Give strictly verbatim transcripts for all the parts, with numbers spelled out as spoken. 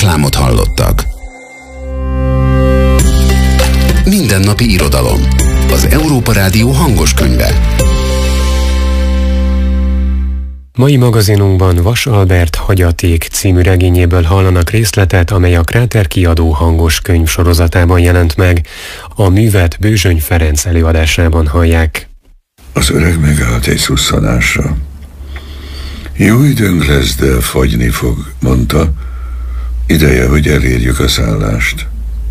Reklámot hallottak. Mindennapi irodalom. Az Európa Rádió hangos könyve. Mai magazinunkban Vas Albert Hagyaték című regényéből hallanak részletet, amely a Kráter kiadó hangos könyv sorozatában jelent meg. A művet Bőzsöny Ferenc előadásában hallják. Az öreg megállt egy szusszanásra. Jó időnk lesz, de fagyni fog, mondta. Ideje, hogy elérjük a szállást.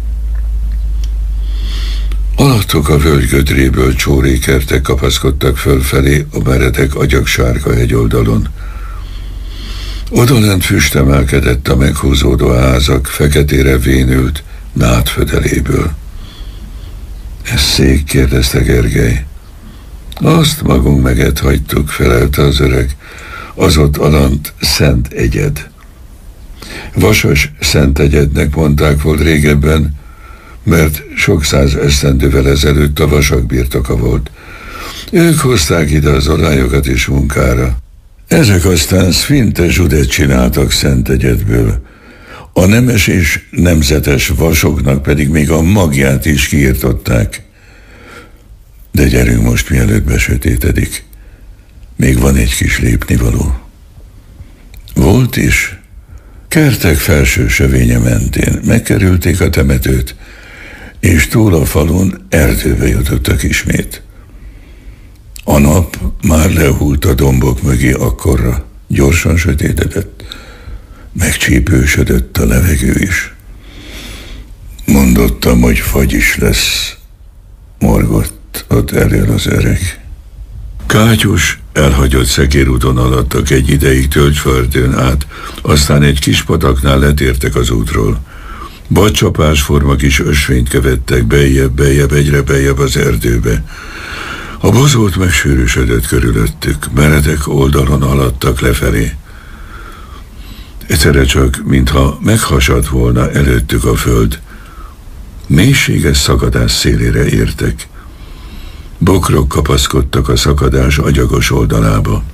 Alattok a völgy gödréből csórékertek kapaszkodtak fölfelé a meredek agyagsárga hegyoldalon. Odalent füst emelkedett a meghúzódó házak feketére vénült nádfödeléből. Ez szék? Kérdezte Gergely. Azt magunk meget hagytuk, felelte az öreg. Az ott alant Szent Egyed. Vasas Szent Egyednek mondták volt régebben, mert sok száz esztendővel ezelőtt a vasak birtoka volt. Ők hozták ide az olályokat is munkára. Ezek aztán szfinte zsudet csináltak Szent Egyedből. A nemes és nemzetes vasoknak pedig még a magját is kiirtották. De gyerünk most, mielőtt besötétedik. Még van egy kis lépnivaló. Volt is. Kertek felső sövénye mentén megkerülték a temetőt, és túl a falun erdőbe jutottak ismét. A nap már lehúlt a dombok mögé akkorra, gyorsan sötétedett, megcsípősödött a levegő is. Mondottam, hogy fagy is lesz, morgott ott elől az öreg. Kátyus elhagyott szekérúton alattak egy ideig tölgyföldön át, aztán egy kis pataknál letértek az útról. Vadcsapásforma kis ösvényt követtek bejjebb-bejjebb, egyre bejjebb az erdőbe. A bozót megsűrűsödött körülöttük, meredek oldalon haladtak lefelé. Egyszerre csak, mintha meghasadt volna előttük a föld, mélységes szakadás szélére értek. Bokrok kapaszkodtak a szakadás agyagos oldalába.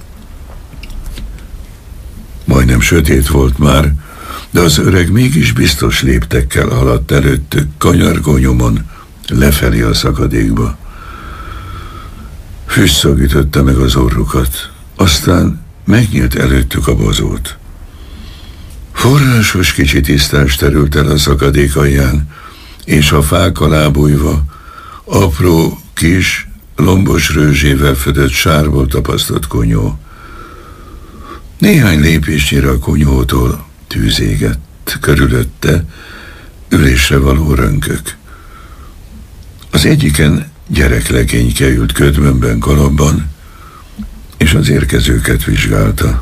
Majdnem sötét volt már, de az öreg mégis biztos léptekkel haladt előttük, kanyargó nyomon, lefelé a szakadékba. Füstszag ütötte meg az orrukat, aztán megnyílt előttük a bozót. Forrásos kicsi tisztás terült el a szakadék alján, és a fák alá bújva apró, kis, lombos rőzsével födött sárból tapasztott konyó. Néhány lépésnyire a konyhótól tűz égett, körülötte ülésre való rönkök. Az egyiken gyereklegényke ült ködmönben kalapban, és az érkezőket vizsgálta.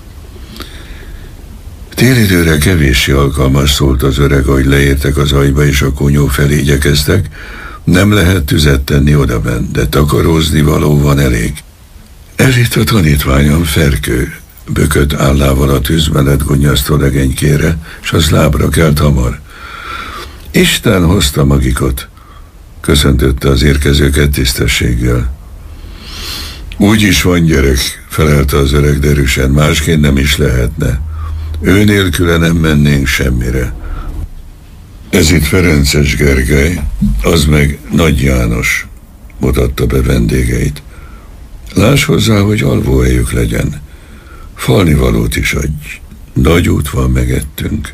Télidőre kevéssé alkalmas, szólt az öreg, ahogy leértek az ajba, és a konyó felé igyekeztek. Nem lehet tüzet tenni odabent, de takarózni való van elég. Ez itt a tanítványom, Ferkő, bökött állával a tűz mellett gunnyasztó legénykére, s az lábra kelt hamar. Isten hozta magikot, köszöntötte az érkezőket tisztességgel. Úgy is van, gyerek, felelte az öreg derűsen, másként nem is lehetne. Ő nélküle nem mennénk semmire. Ez itt Ferences Gergely, az meg Nagy János, mutatta be vendégeit. Láss hozzá, hogy alvóhelyük legyen. Falnivalót is adj. Nagy út van, megettünk.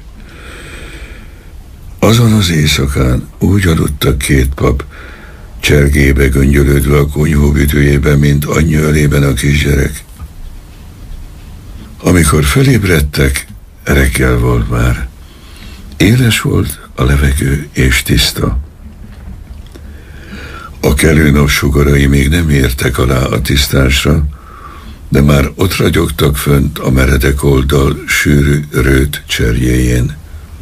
Azon az éjszakán úgy aludtak két pap, csergébe göngyölődve a konyhóbütőjében, mint anyja ölében a kisgyerek. Amikor felébredtek, reggel volt már. Éles volt a levegő és tiszta. A kelő napsugarai még nem értek alá a tisztásra, de már ott ragyogtak fönt a meredek oldal sűrű rőt cserjéjén.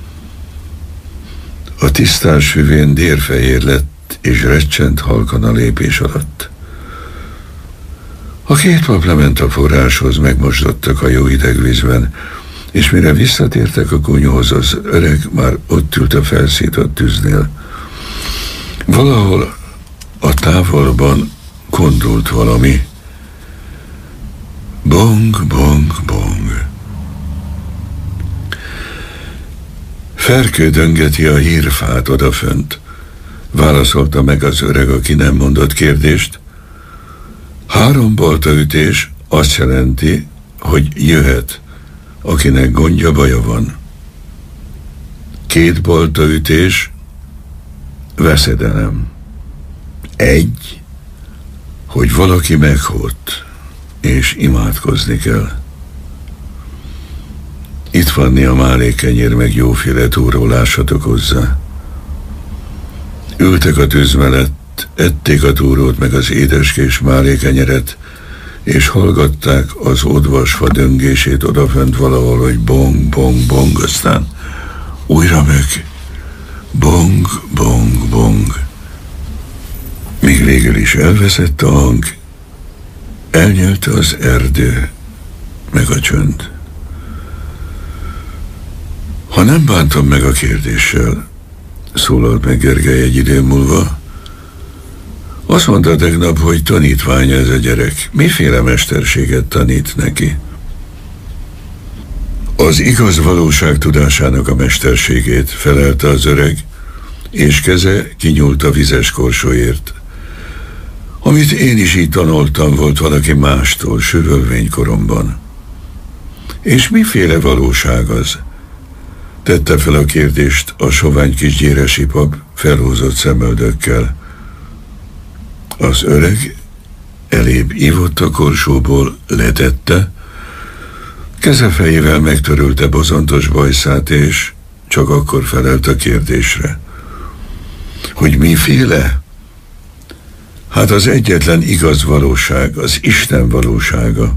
A tisztás füvén dérfehér lett, és recsent halkan a lépés alatt. A két pap lement a forráshoz, megmosdottak a jó hideg vízben, és mire visszatértek a konyhóhoz, az öreg már ott ült a felszított tűznél. Valahol a távolban kondult valami. Bong, bong, bong. Ferkő döngeti a hírfát odafönt, válaszolta meg az öreg, aki nem mondott kérdést. Három baltaütés azt jelenti, hogy jöhet, akinek gondja, baja van. Két baltaütés veszedelem. Egy, hogy valaki meghalt, és imádkozni kell. Itt vanni a málékenyér meg jóféle túrólássatok hozzá. Ültek a tűz mellett, ették a túrót meg az édeskés málékenyeret, és hallgatták az odvasfa döngését odafönt valahol, hogy bong, bong, bong, aztán újra meg bong, bong, bong. Míg végül is elveszett a hang, elnyelte az erdő, meg a csönd. Ha nem bántam meg a kérdéssel, szólalt meg Gergely egy idő múlva, azt mondta tegnap, hogy tanítványa ez a gyerek. Miféle mesterséget tanít neki? Az igaz valóság tudásának a mesterségét, felelte az öreg, és keze kinyúlt a vizes korsóért. Amit én is így tanultam, volt valaki mástól sürölvénykoromban. És miféle valóság az? Tette fel a kérdést a sovány kis gyéresi pap felhúzott szemöldökkel. Az öreg elébb ivott a korsóból, letette, kezefejével megtörülte bozontos bajszát, és csak akkor felelt a kérdésre. Hogy miféle? Hát az egyetlen igaz valóság, az Isten valósága.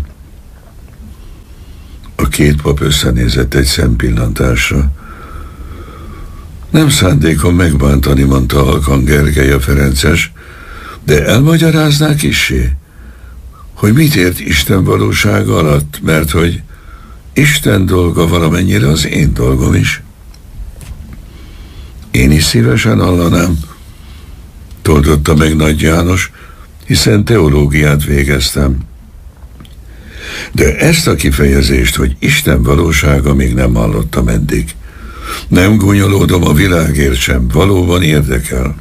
A két pap összenézett egy szempillantásra. Nem szándékom megbántani, mondta halkan Gergely a ferences, de elmagyarázná kissé, hogy mit ért Isten valósága alatt, mert hogy Isten dolga valamennyire az én dolgom is. Én is szívesen hallanám, toldotta meg Nagy János, hiszen teológiát végeztem. De ezt a kifejezést, hogy Isten valósága, még nem hallottam eddig. Nem gúnyolódom a világért sem, valóban érdekel.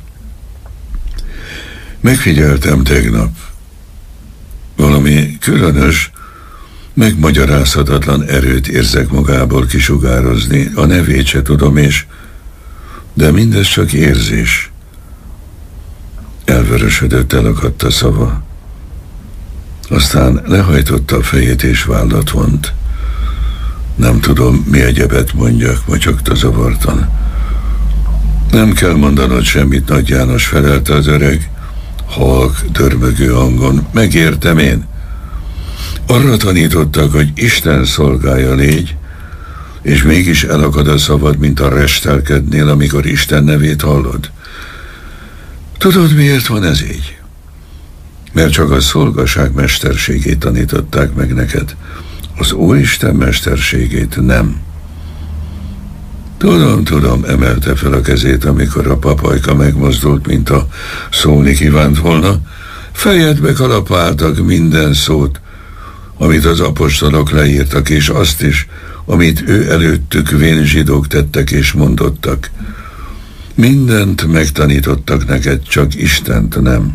Megfigyeltem tegnap. Valami különös, megmagyarázhatatlan erőt érzek magából kisugározni, a nevét se tudom, és de mindez csak érzés. Elvörösödött, elakadt a szava. Aztán lehajtotta a fejét és vállat vont. Nem tudom, mi egyebet mondjak, motyogta zavartan. Nem kell mondanod semmit, Nagy János, felelte az öreg, halk, dörmögő hangon. Megértem én. Arra tanítottak, hogy Isten szolgája légy, és mégis elakad a szavad, mint a restelkednél, amikor Isten nevét hallod. Tudod, miért van ez így? Mert csak a szolgaság mesterségét tanították meg neked. Az Úristen mesterségét nem. Tudom, tudom, emelte fel a kezét, amikor a papajka megmozdult, mint a szólni kívánt volna. Fejedbe kalapáltak minden szót, amit az apostolok leírtak, és azt is, amit ő előttük vén zsidók tettek és mondottak. Mindent megtanítottak neked, csak Istent nem.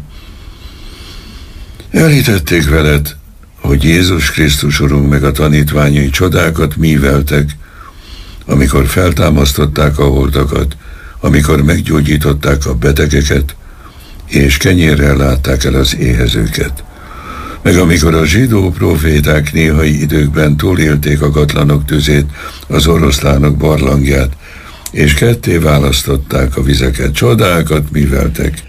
Elhitették veled, hogy Jézus Krisztus Urunk meg a tanítványai csodákat műveltek, amikor feltámasztották a holtakat, amikor meggyógyították a betegeket, és kenyérrel látták el az éhezőket. Meg amikor a zsidó proféták néhai időkben túlélték a gatlanok tüzét, az oroszlánok barlangját, és ketté választották a vizeket, csodákat műveltek.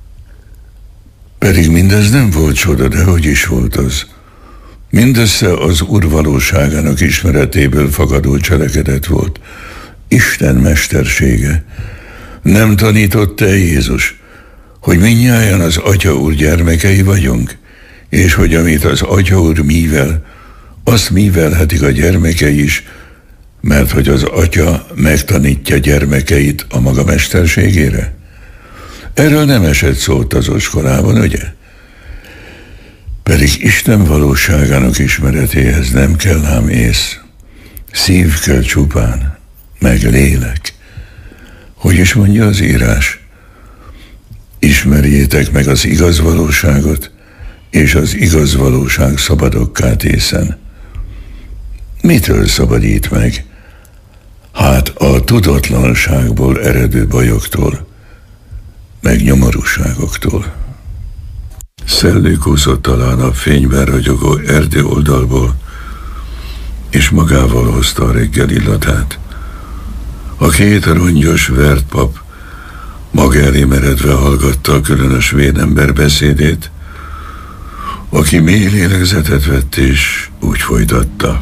Pedig mindez nem volt csoda, de hogy is volt az? Mindössze az Úr valóságának ismeretéből fakadó cselekedet volt. Isten mestersége. Nem tanított-e Jézus, hogy mindnyájan az Atya Úr gyermekei vagyunk, és hogy amit az Atya Úr művel, azt művelhetik a gyermekei is, mert hogy az Atya megtanítja gyermekeit a maga mesterségére? Erről nem esett szót az oskolában, ugye? Pedig Isten valóságának ismeretéhez nem kell ám ész. Szív kell csupán, meg lélek. Hogy is mondja az írás? Ismerjétek meg az igaz valóságot, és az igaz valóság szabadokká tészen. Mitől szabadít meg? Hát a tudatlanságból eredő bajoktól, meg nyomorúságoktól. Szellők úszott talán a fényben ragyogó erdő oldalból, és magával hozta a reggel illatát. A két rongyos vert pap maga elé meredve hallgatta a különös vénember beszédét, aki mély lélegzetet vett, és úgy folytatta.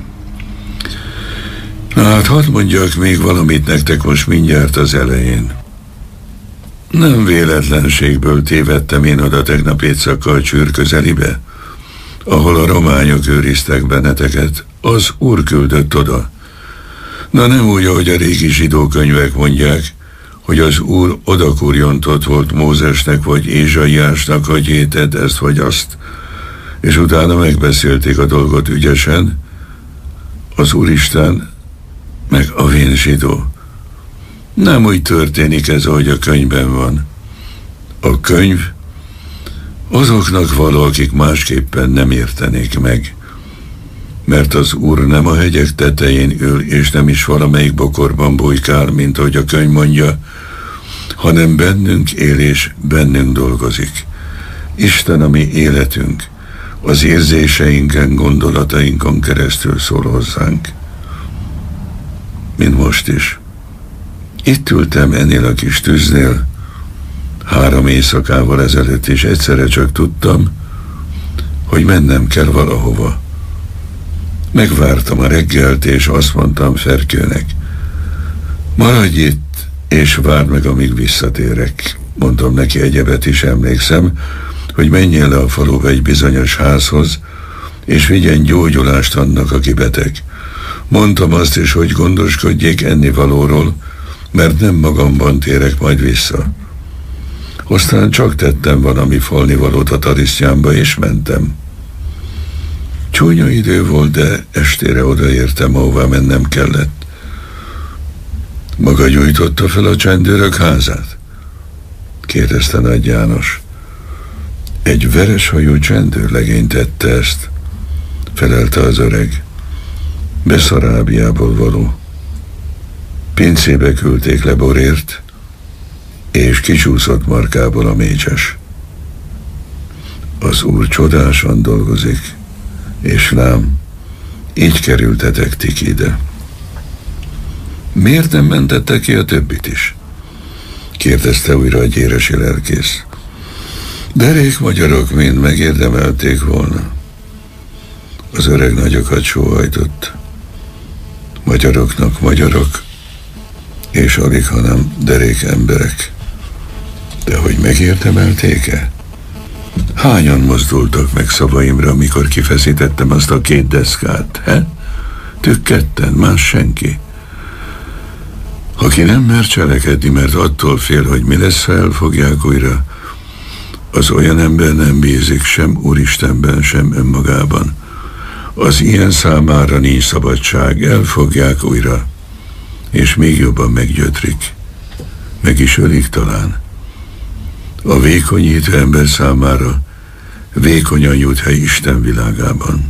Na hát hadd mondjak még valamit nektek most mindjárt az elején. Nem véletlenségből tévedtem én oda tegnap éjszakkal Csűr közelibe, ahol a rományok őriztek benneteket, az Úr küldött oda. Na nem úgy, ahogy a régi zsidó könyvek mondják, hogy az Úr odakurjontott volt Mózesnek vagy Ézsaiásnak, hogy éted ezt vagy azt, és utána megbeszélték a dolgot ügyesen, az Úristen meg a vén zsidó. Nem úgy történik ez, ahogy a könyvben van. A könyv azoknak való, akik másképpen nem értenék meg, mert az Úr nem a hegyek tetején ül, és nem is valamelyik bokorban bujkál, mint ahogy a könyv mondja, hanem bennünk él és bennünk dolgozik. Isten a mi életünk, az érzéseinken, gondolatainkon keresztül szól hozzánk. Mint most is. Itt ültem ennél a kis tűznél, három éjszakával ezelőtt, és egyszerre csak tudtam, hogy mennem kell valahova. Megvártam a reggelt, és azt mondtam Ferkőnek, maradj itt, és várd meg, amíg visszatérek. Mondtam neki egyebet is, emlékszem, hogy menjél le a faluba egy bizonyos házhoz, és vigyen gyógyulást annak, aki beteg. Mondtam azt is, hogy gondoskodjék ennivalóról, mert nem magamban térek majd vissza. Aztán csak tettem valami folnivalót a tarisztyámba, és mentem. Csúnya idő volt, de estére odaértem, ahová mennem kellett. Maga gyújtotta fel a csendőrök házát? Kérdezte Nagy János. Egy vereshajú csendőrlegény tette ezt, felelte az öreg. Beszarábiából való. Pincébe küldték le borért, és kicsúszott markából a mécses. Az Úr csodásan dolgozik, és lám, így kerültetek tik ide. Miért nem mentette ki a többit is? Kérdezte újra a gyéresi lelkész. Derék magyarok mind megérdemelték volna. Az öreg nagyokat sóhajtott. Magyaroknak magyarok, és alig, hanem derék emberek. De hogy megérdemelték-e? Hányan mozdultak meg szavaimra, amikor kifeszítettem azt a két deszkát, he? Tük ketten, más senki. Aki nem mer cselekedni, mert attól fél, hogy mi lesz, ha elfogják újra, az olyan ember nem bízik sem Úristenben, sem önmagában. Az ilyen számára nincs szabadság, elfogják újra, és még jobban meggyötrik. Meg is ölik talán. A vékonyító ember számára vékonyan jut hely Isten világában.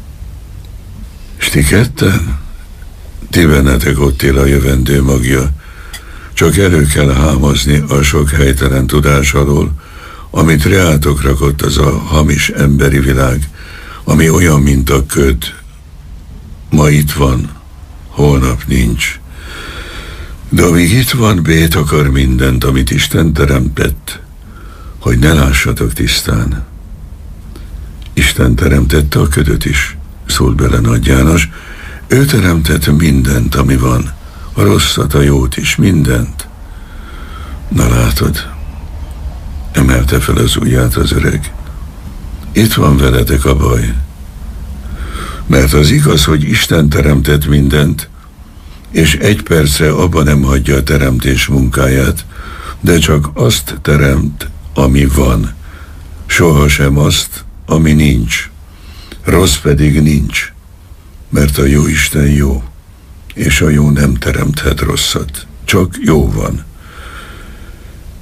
S ti ketten? Ti bennetek ott él a jövendő magja, csak elő kell hámozni a sok helytelen tudás alól, amit reátok rakott az a hamis emberi világ, ami olyan, mint a köd. Ma itt van, holnap nincs. De amíg itt van, bét akar mindent, amit Isten teremtett, hogy ne lássatok tisztán. Isten teremtette a ködöt is, szólt bele Nagy János. Ő teremtett mindent, ami van, a rosszat, a jót is, mindent. Na látod, emelte fel az ujját az öreg. Itt van veletek a baj. Mert az igaz, hogy Isten teremtett mindent, és egy percre abba nem hagyja a teremtés munkáját, de csak azt teremt, ami van, sohasem azt, ami nincs. Rossz pedig nincs, mert a jó Isten jó, és a jó nem teremthet rosszat, csak jó van.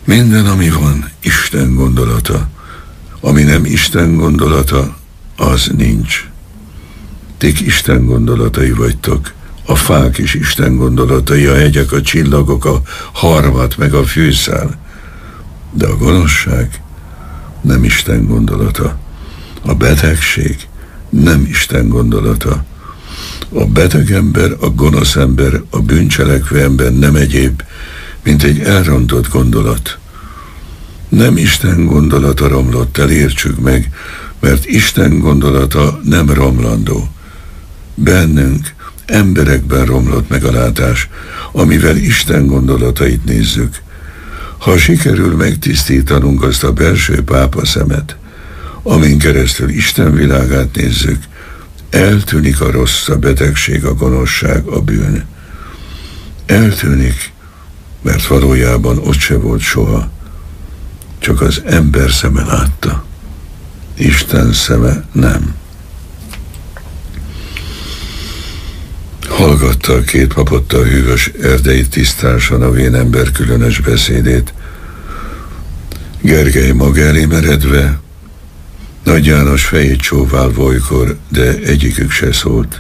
Minden, ami van, Isten gondolata. Ami nem Isten gondolata, az nincs. Tik Isten gondolatai vagytok. A fák is Isten gondolatai, a hegyek, a csillagok, a harmat, meg a fűszál. De a gonoszság nem Isten gondolata. A betegség nem Isten gondolata. A beteg ember, a gonosz ember, a bűncselekvő ember nem egyéb, mint egy elrontott gondolat. Nem Isten gondolata romlott el, értsük meg, mert Isten gondolata nem romlandó. Bennünk, emberekben romlott meg a látás, amivel Isten gondolatait nézzük. Ha sikerül megtisztítanunk azt a belső pápa szemet, amin keresztül Isten világát nézzük, eltűnik a rossz, a betegség, a gonoszság, a bűn. Eltűnik, mert valójában ott se volt soha. Csak az ember szeme látta. Isten szeme nem. Hallgatta a két papotta hűvös erdei tisztásan a vén ember különös beszédét. Gergely maga elé meredve, Nagy János fejét csóválva olykor, de egyikük se szólt.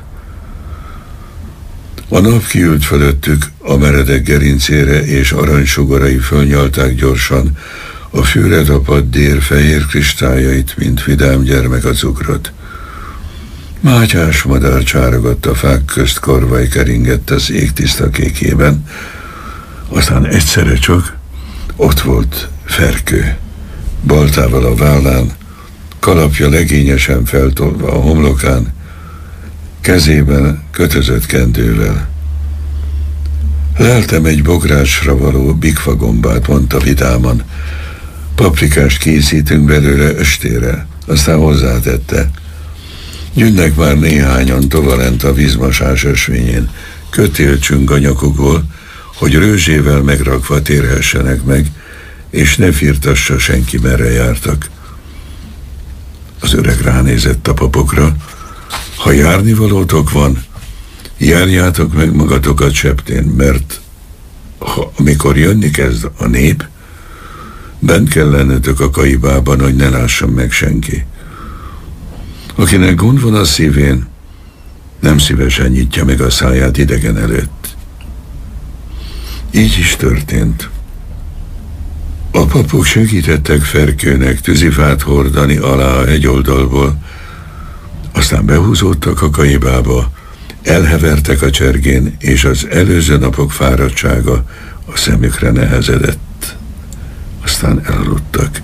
A nap kiült fölöttük a meredek gerincére, és aranysugarai fölnyalták gyorsan a fűre tapadt dél fehér kristályait, mint vidám gyermek a cukrot. Mátyás madár csárogott a fák közt, karvaj keringett az ég tiszta kékében, aztán egyszerre csak ott volt Ferkő, baltával a vállán, kalapja legényesen feltolva a homlokán, kezében kötözött kendővel. Leltem egy bográcsra való bikfagombát, mondta vidáman. Paprikást készítünk belőle östére, aztán hozzátette. Gyűnnek már néhányan tovalent a vízmasás ösvényén, kötélcsünk a nyakukból, hogy rőzsével megrakva térhessenek meg, és ne firtassa senki, merre jártak. Az öreg ránézett a papokra. Ha járnivalótok van, járjátok meg magatokat septén, mert ha, amikor jönni kezd a nép, bent kell lennetek a kaibában, hogy ne lássam meg senki. Akinek gond van a szívén, nem szívesen nyitja meg a száját idegen előtt. Így is történt. A papok segítettek Ferkőnek tűzifát hordani alá a hegyoldalból, aztán behúzódtak a kaibába, elhevertek a csergén, és az előző napok fáradtsága a szemükre nehezedett. Aztán elaludtak.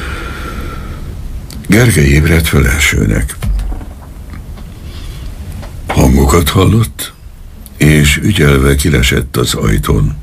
Gergely ébredt föl elsőnek. Hangokat hallott, és ügyelve kilesett az ajtón.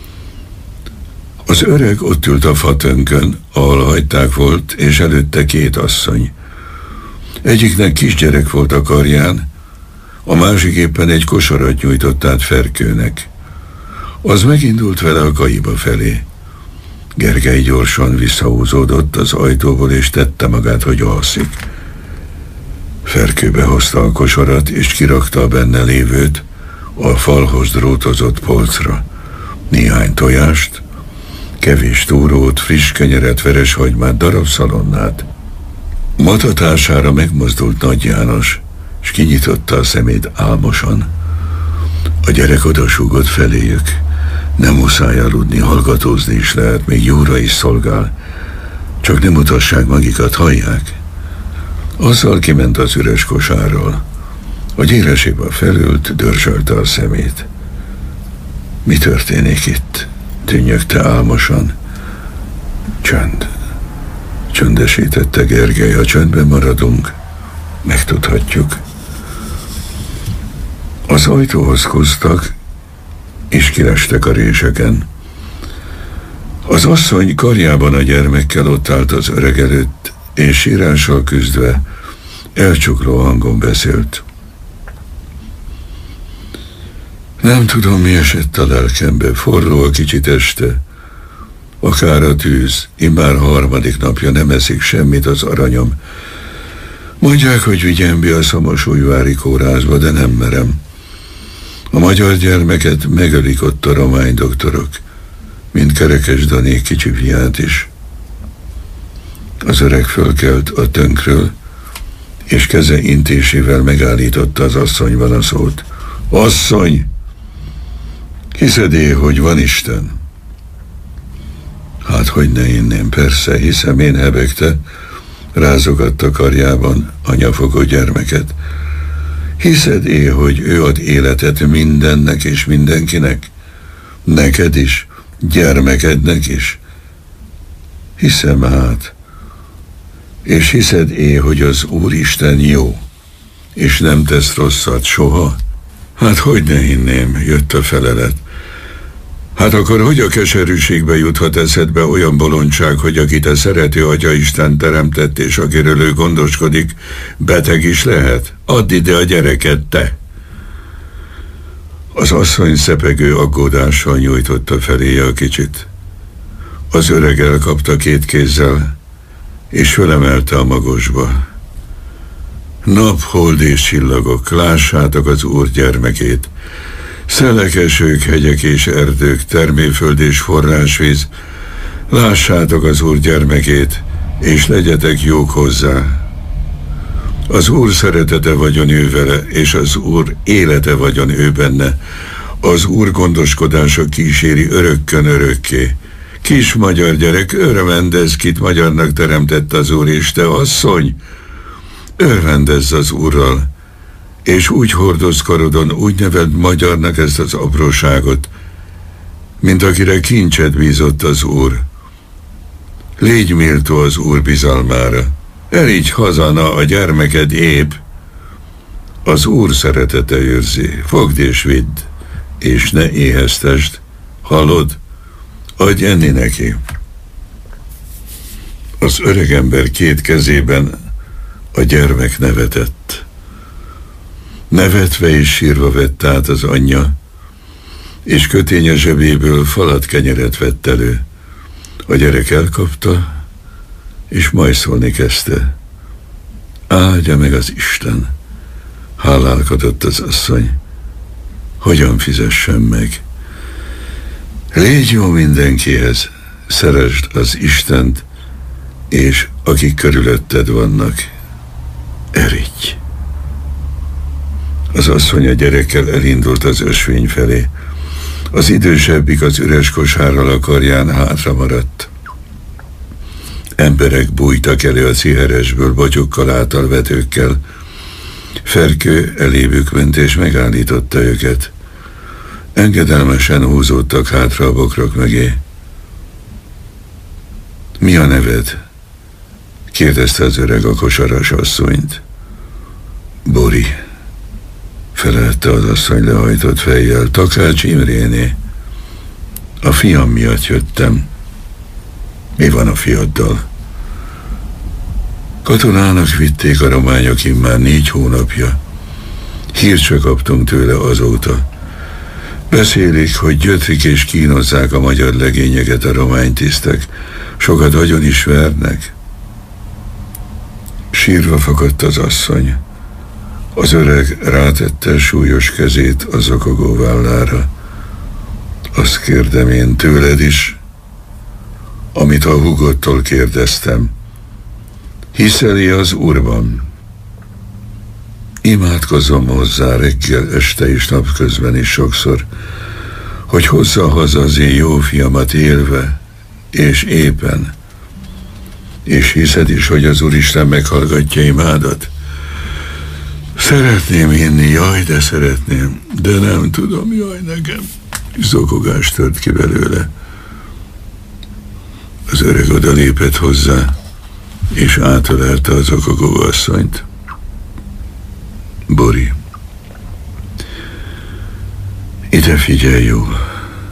Az öreg ott ült a fatönkön, ahol hagyták volt, és előtte két asszony. Egyiknek kisgyerek volt a karján, a másik éppen egy kosarat nyújtott át Ferkőnek. Az megindult vele a kaiba felé. Gergely gyorsan visszahúzódott az ajtóból, és tette magát, hogy alszik. Ferkő behozta a kosarat, és kirakta a benne lévőt a falhoz drótozott polcra. Néhány tojást, kevés túrót, friss kenyeret, vereshagymát, darab szalonnát. Matatására megmozdult Nagy János, s kinyitotta a szemét álmosan. A gyerek odasúgott feléjük. Nem muszáj aludni, hallgatózni is lehet, még jóra is szolgál. Csak nem mutassák magikat, hallják? Azzal kiment az üres kosárról. A gyéresébe felült, dörzsölte a szemét. Mi történik itt? Tűnjögte álmosan. Csönd. Csöndesítette Gergely, ha csöndben maradunk, megtudhatjuk. Az ajtóhoz húztak, és kilestek a réseken. Az asszony karjában a gyermekkel ott állt az öreg előtt, és sírással küzdve elcsukló hangon beszélt. Nem tudom, mi esett a lelkembe, forró a kicsit este. Akár a tűz, immár harmadik napja nem eszik semmit az aranyom. Mondják, hogy vigyem be a Szamosújvári kórházba, de nem merem. A magyar gyermeket megölik ott a romány doktorok. mint Kerekes Dani kicsi fiát is. Az öreg fölkelt a tönkről, és keze intésével megállította az asszonyban a szót. Asszony! Hiszed-é, hogy van Isten? Hát, hogy ne inném, persze, hiszem én, hebegte, rázogatta karjában a nyafogó gyermeket. Hiszed-é, hogy ő ad életet mindennek és mindenkinek? Neked is, gyermekednek is? Hiszem hát. És hiszed-é, hogy az Úristen jó, és nem tesz rosszat soha? Hát hogy ne hinném, jött a felelet. Hát akkor hogy a keserűségbe juthat eszedbe olyan bolondság, hogy akit a szerető Atya Isten teremtett, és akiről ő gondoskodik, beteg is lehet? Add ide a gyereket, te! Az asszony szepegő aggódással nyújtotta feléje a kicsit. Az öreg elkapta két kézzel, és fölemelte a magosba. Nap, hold és csillagok, lássátok az Úr gyermekét. Szelekesők, hegyek és erdők, termőföld és forrásvíz, lássátok az Úr gyermekét, és legyetek jók hozzá. Az Úr szeretete vagyon ő vele, és az Úr élete vagyon ő benne. Az Úr gondoskodása kíséri örökkön örökké. Kis magyar gyerek, örvendezz, kit magyarnak teremtett az Úr, és te asszony, örvendezz az Úrral, és úgy hordozz karodon, úgy neveld magyarnak ezt az apróságot, mint akire kincset bízott az Úr. Légy méltó az Úr bizalmára, elígy hazana a gyermeked épp. Az Úr szeretete őrzi, fogd és vidd, és ne éheztesd, hallod? Adj enni neki. Az öregember két kezében a gyermek nevetett. Nevetve és sírva vett át az anyja, és köténye zsebéből falat kenyeret vett elő. A gyerek elkapta, és majszolni kezdte. Áldja meg az Isten, hálálkodott az asszony. Hogyan fizessem meg? Légy jó mindenkihez, szeresd az Istent, és akik körülötted vannak, erigy. Az asszony a gyerekkel elindult az ösvény felé. Az idősebbik az üres kosárral a karján hátra maradt. Emberek bújtak elő a ciheresből, botyokkal, általvetőkkel. Ferkő elébük ment és megállította őket. Engedelmesen húzódtak hátra a bokrok mögé. Mi a neved? Kérdezte az öreg a kosaras asszonyt. Bori, felelte az asszony lehajtott fejjel. Takács Imréné. A fiam miatt jöttem. Mi van a fiaddal? Katonának vitték a rományok immár négy hónapja. Hírt se kaptunk tőle azóta. Beszélik, hogy gyötrik és kínozzák a magyar legényeket a romány tisztek. Sokat agyon is vernek. Sírva fakadt az asszony. Az öreg rátette súlyos kezét a zokogó vállára. Azt kérdem én tőled is, amit a húgodtól kérdeztem. Hiszel-i az Úrban? Imádkozom hozzá reggel, este és napközben is sokszor, hogy hozza haza az én jó fiamat élve és éppen. És hiszed is, hogy az Úristen meghallgatja imádat? Szeretném hinni, jaj, de szeretném, de nem tudom, jaj, nekem. Zokogás tört ki belőle. Az öreg oda lépett hozzá, és átölelte az zokogó asszonyt. Bori, ide figyelj jól.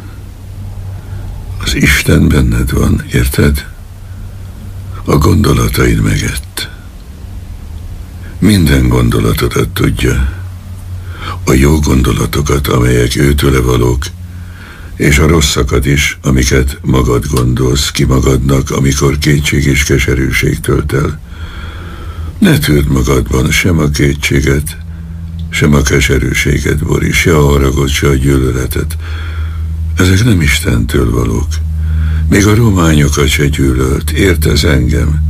Az Isten benned van, érted? A gondolataid megett. Minden gondolatodat tudja. A jó gondolatokat, amelyek őtőle valók, és a rosszakat is, amiket magad gondolsz ki magadnak, amikor kétség és keserűség tölt el. Ne tűrd magadban sem a kétséget, sem a keserűséget, Bori, se a haragot, se a gyűlöletet. Ezek nem Istentől valók. Még a rományokat se gyűlölt, értesz engem?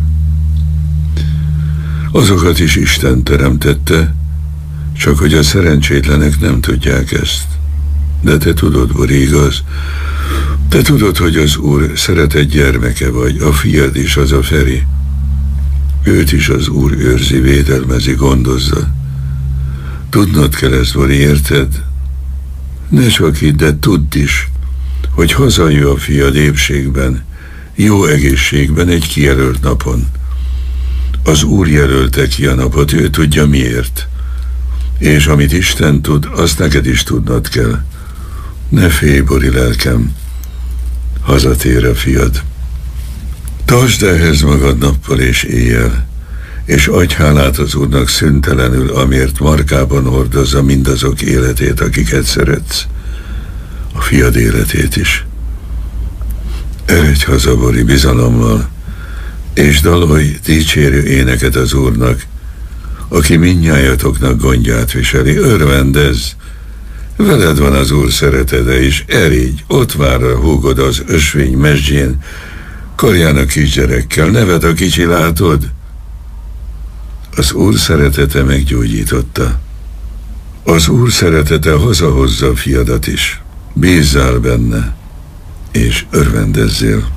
Azokat is Isten teremtette, csak hogy a szerencsétlenek nem tudják ezt. De te tudod, Bori, igaz? Te tudod, hogy az Úr szeretett gyermeke vagy, a fiad is, az a Feri. Őt is az Úr őrzi, védelmezi, gondozza. Tudnod kell ezt, Bori, érted? Ne csak hidd, de tudd is, hogy hazajön a fiad épségben, jó egészségben egy kijelölt napon. Az Úr jelölte ki a napot, ő tudja miért. És amit Isten tud, azt neked is tudnod kell. Ne félj, Bori lelkem, hazatér a fiad. Tartsd ehhez magad nappal és éjjel, és adj hálát az Úrnak szüntelenül, amért markában hordozza mindazok életét, akiket szeretsz, a fiad életét is. Eredj haza, Bori, bizalommal, és dalolj dicsérő éneket az Úrnak, aki mindnyájatoknak gondját viseli. Örvendezz, veled van az Úr szeretete is, erégy, ott vár a húgod az ösvény mezsdjén, karján a kisgyerekkel, nevet a kicsi, látod? Az Úr szeretete meggyógyította. Az Úr szeretete hazahozza a fiadat is. Bízzál benne, és örvendezzél.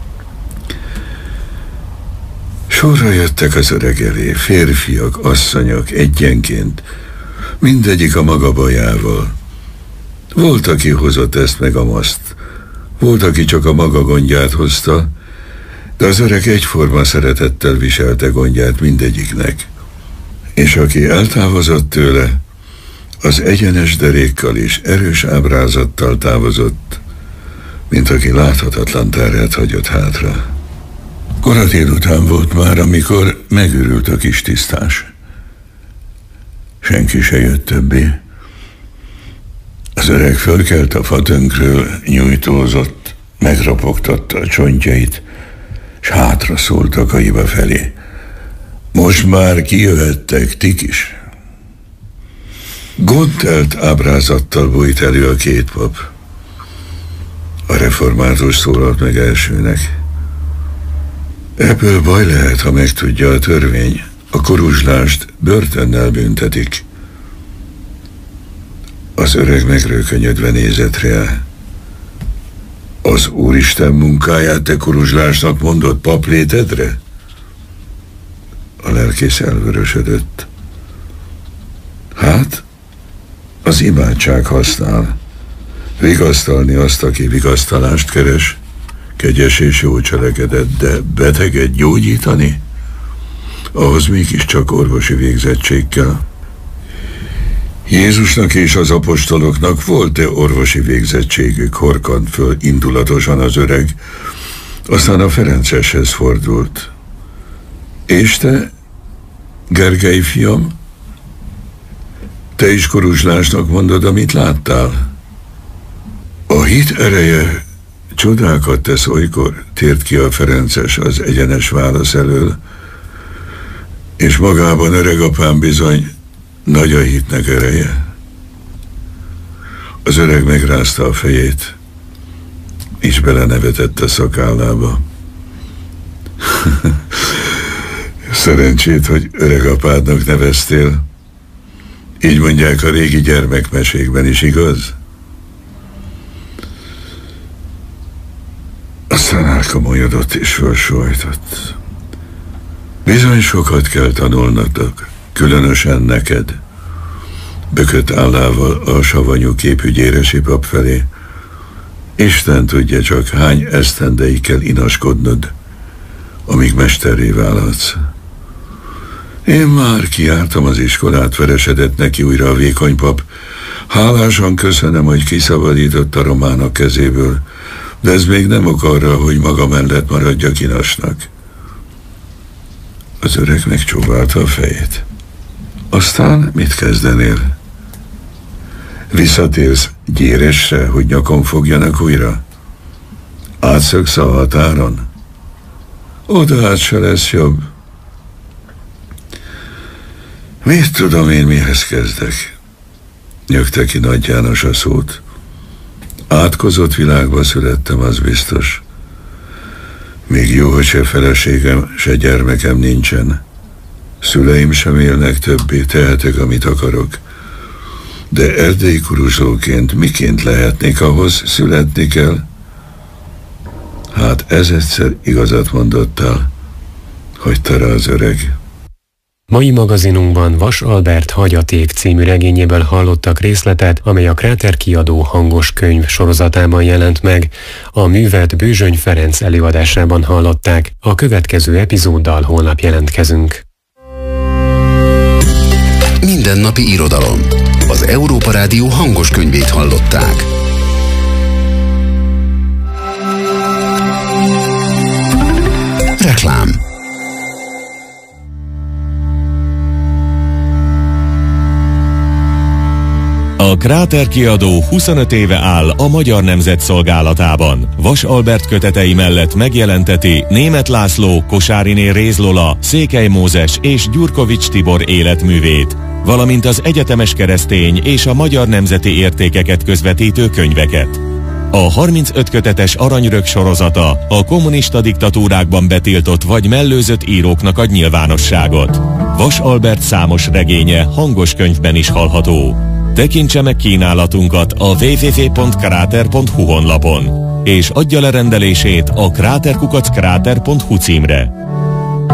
Sorra jöttek az öreg elé, férfiak, asszonyok, egyenként, mindegyik a maga bajával. Volt, aki hozott ezt meg amazt, volt, aki csak a maga gondját hozta, de az öreg egyforma szeretettel viselte gondját mindegyiknek. És aki eltávozott tőle, az egyenes derékkal és erős ábrázattal távozott, mint aki láthatatlan terhet hagyott hátra. Kora délután volt már, amikor megőrült a kis tisztás. Senki se jött többé. Az öreg fölkelt a fatönkről, nyújtózott, megropogtatta a csontjait, s hátra szólt a kaiba felé. Most már kijöhettek tik is. Gondtelt ábrázattal bújt elő a két pap. A református szólalt meg elsőnek. Ebből baj lehet, ha megtudja a törvény. A koruzslást börtönnel büntetik. Az öreg megrőkönyödve nézett rá. Az Úristen munkáját te koruzslásnak mondott paplétedre? A lelkész elvörösödött. Hát, az imádság használ. Vigasztalni azt, aki vigasztalást keres, kegyes és jó cselekedet, de beteget gyógyítani? Ahhoz mégiscsak orvosi végzettség kell. Jézusnak és az apostoloknak volt-e orvosi végzettségük? Horkant föl indulatosan az öreg, aztán a Ferenceshez fordult. És te, Gergely fiam, te is koruzslásnak mondod, amit láttál? A hit ereje csodákat tesz olykor, tért ki a Ferences az egyenes válasz elől, és magában öregapám bizony nagy a hitnek ereje. Az öreg megrázta a fejét, és belenevetett a szakállába. Szerencsét, hogy öregapádnak neveztél. Így mondják a régi gyermekmesékben is, igaz? Aztán elkomolyodott és fölsóhajtott. Bizony sokat kell tanulnatok, különösen neked. Bökött állával a savanyú képű gyéresi pap felé. Isten tudja csak, hány esztendeig kell inaskodnod, amíg mesterré válhatsz. Én már kijártam az iskolát, veresedett neki újra a vékony pap. Hálásan köszönöm, hogy kiszabadított a románok kezéből, de ez még nem ok arra, hogy maga mellett maradjak inasnak. Az öreg megcsóválta a fejét. Aztán mit kezdenél? Visszatérsz Gyéresre, hogy nyakon fogjanak újra? Átszöksz a határon? Oda át se lesz jobb. Mit tudom én, mihez kezdek? Nyögte ki Nagy János a szót. Átkozott világba születtem, az biztos. Még jó, hogy se feleségem, se gyermekem nincsen. Szüleim sem élnek többé, tehetek, amit akarok. De erdélyi kuruzslóként miként lehetnék, ahhoz születni kell? Hát ez egyszer igazat mondottál, hogy tara az öreg. Mai magazinunkban Vas Albert Hagyaték című regényéből hallottak részletet, amely a Kráter kiadó hangos könyv sorozatában jelent meg. A művet Bőzsöny Ferenc előadásában hallották. A következő epizóddal holnap jelentkezünk. Mindennapi irodalom. Az Európa Rádió hangos könyvét hallották. Reklám. A Kráter kiadó huszonöt éve áll a Magyar Nemzet szolgálatában. Vas Albert kötetei mellett megjelenteti Németh László, Kosáriné Réz Lola, Székely Mózes és Gyurkovics Tibor életművét, valamint az egyetemes keresztény és a magyar nemzeti értékeket közvetítő könyveket. A harmincöt kötetes Aranyrög sorozata a kommunista diktatúrákban betiltott vagy mellőzött íróknak ad nyilvánosságot. Vas Albert számos regénye hangos könyvben is hallható. Tekintse meg kínálatunkat a double-u double-u double-u pont kráter pont hu honlapon, és adja le rendelését a kráterkukac kráter pont hu címre.